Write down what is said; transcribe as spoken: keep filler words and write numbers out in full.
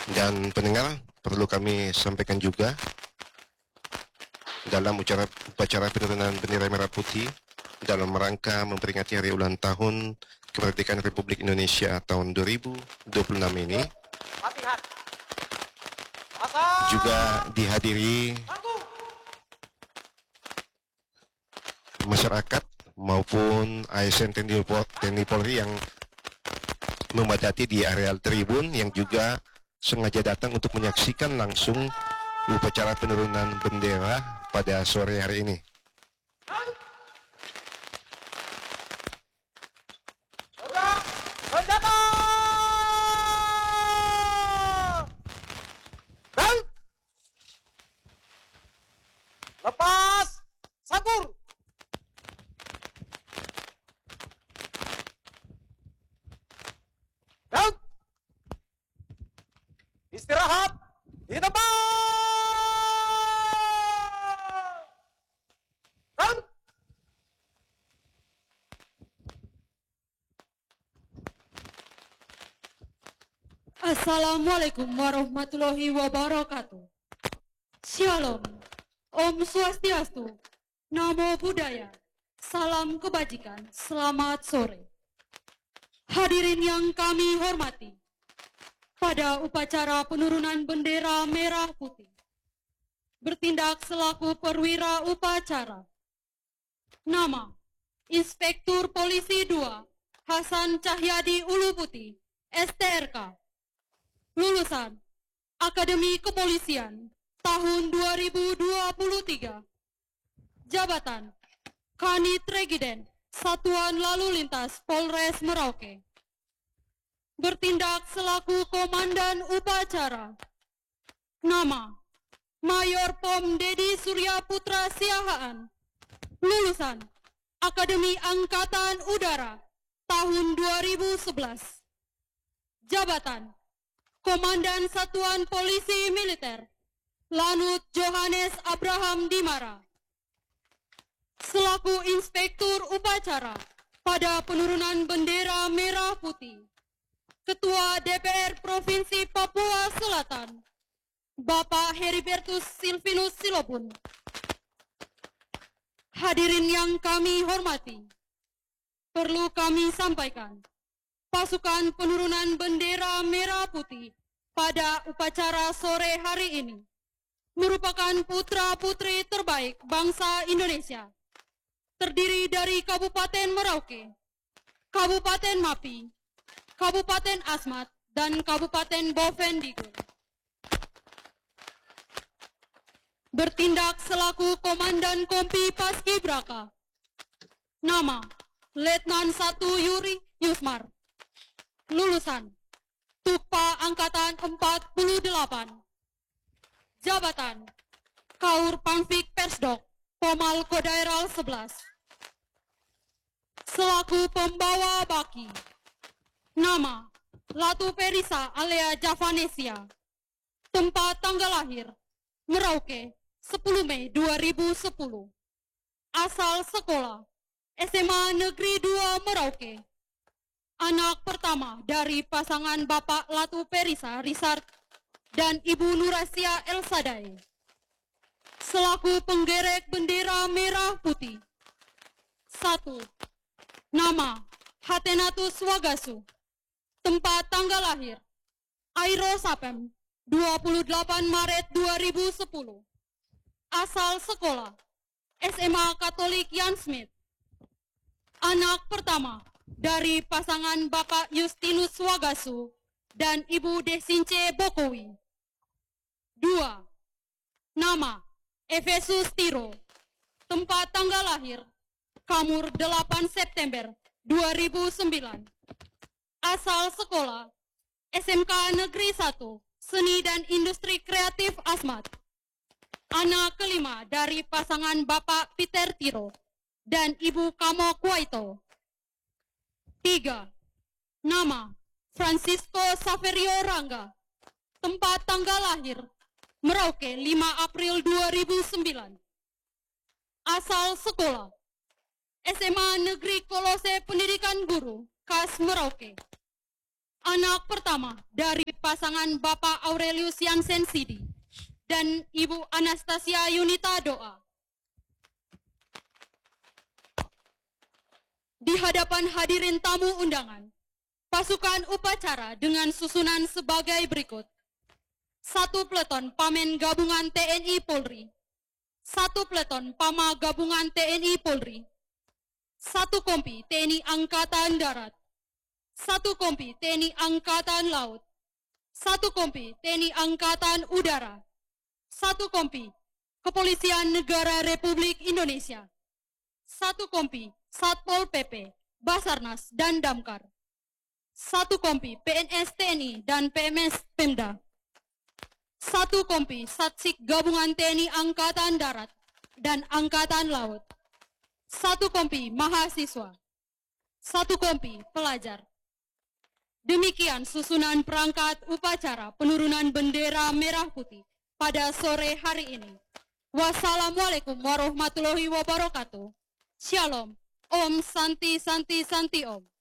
Dan pendengar, perlu kami sampaikan juga dalam upacara, upacara penurunan bendera merah putih dalam rangka memperingati hari ulang tahun kemerdekaan Republik Indonesia tahun dua ribu dua puluh enam ini juga dihadiri masyarakat maupun A S N TNI Polri yang memadati di areal tribun yang juga sengaja datang untuk menyaksikan langsung upacara penurunan bendera pada sore hari ini. Lepas sakur. Down. Istirahat di tempat. Down. Assalamualaikum warahmatullahi wabarakatuh. Shalom. Om Swastiastu, Namo Buddhaya, salam kebajikan, selamat sore. Hadirin yang kami hormati, pada upacara penurunan bendera merah putih, bertindak selaku perwira upacara. Nama, Inspektur Polisi dua, Hasan Cahyadi Uluputi, S T R K. Lulusan, Akademi Kepolisian, tahun dua ribu dua puluh tiga. Jabatan Kanit Regiden Satuan Lalu Lintas Polres Merauke. Bertindak selaku Komandan Upacara. Nama Mayor Pom Dedi Surya Putra Siahaan. Lulusan Akademi Angkatan Udara tahun dua ribu sebelas. Jabatan Komandan Satuan Polisi Militer Lanut Johannes Abraham Dimara. Selaku Inspektur Upacara pada penurunan bendera merah putih, Ketua D P R Provinsi Papua Selatan, Bapak Heribertus Silvinus Silopun. Hadirin yang kami hormati, perlu kami sampaikan, pasukan penurunan bendera merah putih pada upacara sore hari ini merupakan putra-putri terbaik bangsa Indonesia, terdiri dari Kabupaten Merauke, Kabupaten Mapi, Kabupaten Asmat, dan Kabupaten Bovendigul. Bertindak selaku Komandan Kompi Paskibraka. Nama, Letnan satu Yuri Yusmar. Lulusan, Tukpa Angkatan empat puluh delapan. Jabatan Kaur Pamfik Persdok Pomal Kodairal sebelas. Selaku pembawa baki. Nama Latu Perisa Alea Javanesia. Tempat tanggal lahir Merauke sepuluh Mei dua ribu sepuluh. Asal sekolah S M A Negeri dua Merauke. Anak pertama dari pasangan Bapak Latu Perisa Risard dan Ibu Nurasia Elsadai. Selaku penggerek bendera merah putih. Satu. Nama Hatenatus Wagasu. Tempat tanggal lahir Airo Sapem dua puluh delapan Maret dua ribu sepuluh. Asal sekolah S M A Katolik Jan Smith. Anak pertama dari pasangan Bapak Justinus Wagasu dan Ibu Desince Bokowi. Dua. Nama Efesus Tiro. Tempat tanggal lahir Kamur delapan September dua ribu sembilan. Asal sekolah S M K Negeri satu Seni dan Industri Kreatif Asmat. Anak kelima dari pasangan Bapak Peter Tiro dan Ibu Kamo Kuaito. Tiga. Nama Francisco Saverio Rangga. Tempat tanggal lahir Merauke lima April dua ribu sembilan. Asal sekolah S M A Negeri Kolose Pendidikan Guru Kas Merauke. anak pertama dari pasangan Bapak Aurelius Yansen Sidi dan Ibu Anastasia Yunita Doa. Di hadapan hadirin tamu undangan, pasukan upacara dengan susunan sebagai berikut. Satu peleton Pamen Gabungan T N I Polri, satu peleton Pama Gabungan T N I Polri, satu kompi T N I Angkatan Darat, satu kompi T N I Angkatan Laut, satu kompi T N I Angkatan Udara, satu kompi Kepolisian Negara Republik Indonesia, satu kompi Satpol P P, Basarnas, dan Damkar, satu kompi P N S T N I dan P M S Pemda, satu kompi Satsik Gabungan T N I Angkatan Darat dan Angkatan Laut, satu kompi mahasiswa, satu kompi pelajar. Demikian susunan perangkat upacara penurunan bendera merah putih pada sore hari ini. Wassalamualaikum warahmatullahi wabarakatuh. Shalom. Om Santi Santi Santi Om.